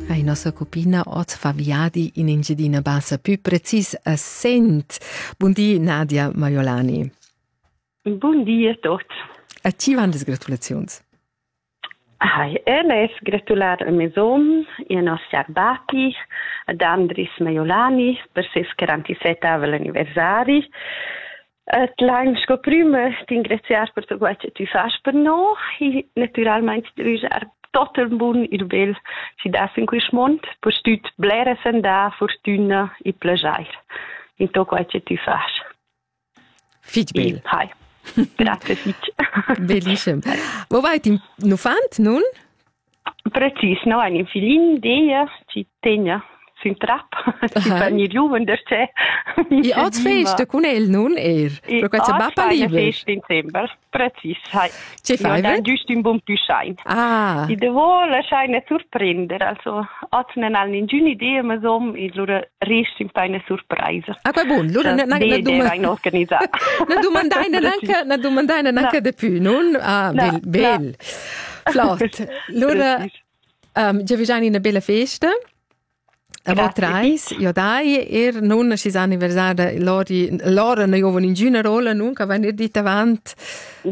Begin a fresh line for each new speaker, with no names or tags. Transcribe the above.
Ai nostra copina Oz Faviadi in Engiadina Bassa, più precis a Sent. Buondì Nadia Maiolani.
Buondì a tots.
A ci van des gratulazions?
Les gratular a mesom e a nostra bati, ad Andris Maiolani, per ses 47 anniversari. L'anno sco prima ti ringraziar per tutto quello che tu fai per noi e naturalmente ti desejar tot il buon il bel si dà in questo mondo per tutti blera sanda, fortuna e piacere in tutto quello che tu fai.
Fitch bel.
Hai. Grazie Fitch.
Bellissimo. Wo vai ti no fant nun?
Precis, no, ein filin dia ci tegna sin trap, ci fanno giuven der c'è.
I oz festa con el nun per questa bappa liber.
Festa in dicembre, precis, hai.
Ce fai?
Ja, giusto in buon più schein.
Ah.
I devo la scheine sorprendere, also oz non hanno ninguna idea, ma som il loro rest in eine Surprise.
Ah, qua buon, loro
na
domandaina anche di più, non? Ah, bel. Flott. Loro già vi una bella festa. A voi trais, io dai, non si sa anniversare loro non in giuna rola, nunca vanno dit avanti.